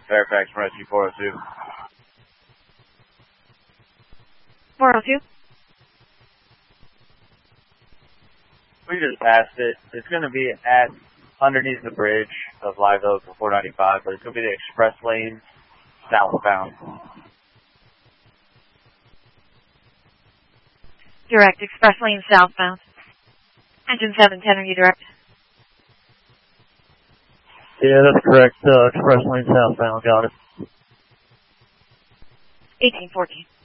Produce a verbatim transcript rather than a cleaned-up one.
Fairfax Rescue four oh two. four oh two. We just passed it. It's going to be at underneath the bridge of Live Oak for four ninety-five, but it's going to be the express lane southbound. Direct, express lane southbound. Engine seven ten, are you direct? Yeah, that's correct. Uh, express lane southbound, got it. eighteen fourteen.